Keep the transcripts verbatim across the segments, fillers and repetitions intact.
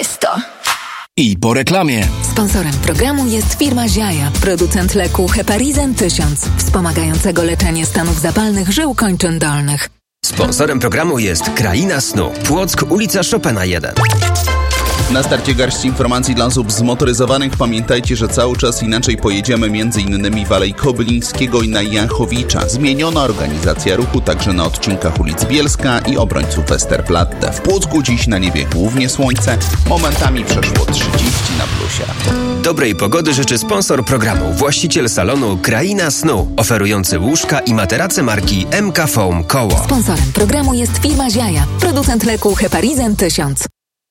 Czysto. I po reklamie. Sponsorem programu jest firma Ziaja, producent leku Heparizan tysiąc, wspomagającego leczenie stanów zapalnych żył kończyn dolnych. Sponsorem programu jest Kraina Snu. Płock, ulica Chopina jeden. Na starcie garść informacji dla osób zmotoryzowanych. Pamiętajcie, że cały czas inaczej pojedziemy m.in. w Alei Kobylińskiego i na Janchowicza. Zmieniona organizacja ruchu także na odcinkach ulic Bielska i obrońców Westerplatte. W Płocku dziś na niebie głównie słońce, momentami przeszło trzydzieści na plusie. Dobrej pogody życzy sponsor programu, właściciel salonu Kraina Snu, oferujący łóżka i materace marki M K Foam Koło. Sponsorem programu jest firma Ziaja, producent leku Heparizan tysiąc.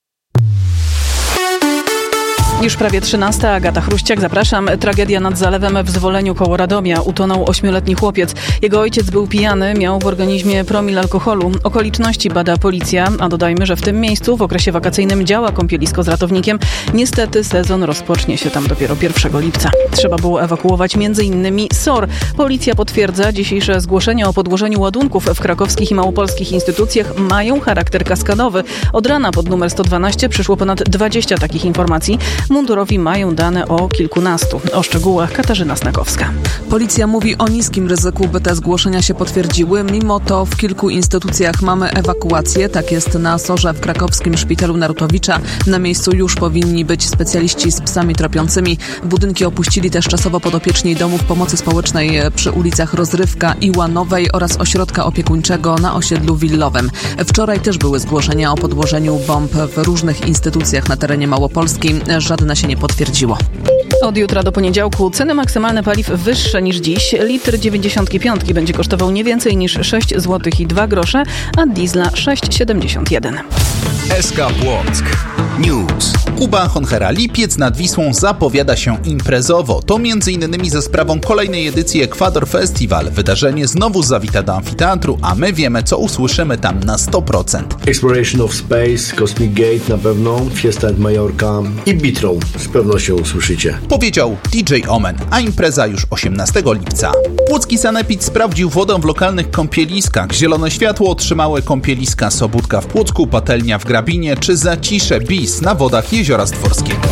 Już prawie trzynasta. Agata Chruściak, zapraszam. Tragedia nad zalewem w Zwoleniu koło Radomia. Utonął ośmioletni chłopiec. Jego ojciec był pijany, miał w organizmie promil alkoholu. Okoliczności bada policja, a dodajmy, że w tym miejscu w okresie wakacyjnym działa kąpielisko z ratownikiem. Niestety sezon rozpocznie się tam dopiero pierwszego lipca. Trzeba było ewakuować między innymi S O R. Policja potwierdza, dzisiejsze zgłoszenia o podłożeniu ładunków w krakowskich i małopolskich instytucjach mają charakter kaskadowy. Od rana pod numer sto dwanaście przyszło ponad dwadzieścia takich informacji. Mundurowi mają dane o kilkunastu. O szczegółach Katarzyna Snakowska. Policja mówi o niskim ryzyku, by te zgłoszenia się potwierdziły. Mimo to w kilku instytucjach mamy ewakuację. Tak jest na S O R-ze w krakowskim szpitalu Narutowicza. Na miejscu już powinni być specjaliści z psami tropiącymi. Budynki opuścili też czasowo podopieczni domów pomocy społecznej przy ulicach Rozrywka i Łanowej oraz ośrodka opiekuńczego na osiedlu Willowym. Wczoraj też były zgłoszenia o podłożeniu bomb w różnych instytucjach na terenie Małopolski. Żadne się nie potwierdziło. Od jutra do poniedziałku ceny maksymalne paliw wyższe niż dziś. Litr dziewięćdziesiątki piątki będzie kosztował nie więcej niż sześć złotych i dwa grosze, a diesla sześć siedemdziesiąt jeden. S K Płock. News. Kuba Honchera Lipiec nad Wisłą zapowiada się imprezowo. To między innymi ze sprawą kolejnej edycji Ekwador Festival. Wydarzenie znowu zawita do amfiteatru, a my wiemy, co usłyszymy tam na sto procent. Exploration of Space, Cosmic Gate na pewno, Fiesta at Majorca i Bitrą z pewnością usłyszycie. Powiedział D J Omen, a impreza już osiemnastego lipca. Płocki Sanepid sprawdził wodę w lokalnych kąpieliskach. Zielone światło otrzymały kąpieliska Sobótka w Płocku, Patelnia w Grabinie czy Zacisze Bis na wodach Jeziora Stworskiego.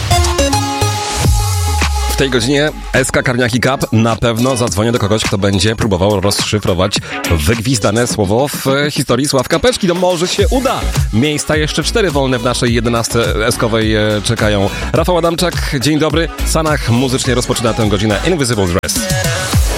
W tej godzinie S K Karniaki Cup na pewno zadzwonię do kogoś, kto będzie próbował rozszyfrować wygwizdane słowo w historii Sławka Peczki. No może się uda. Miejsca jeszcze cztery wolne w naszej jedenastce eskowej czekają. Rafał Adamczak, dzień dobry. Sanach muzycznie rozpoczyna tę godzinę Invisible Dress.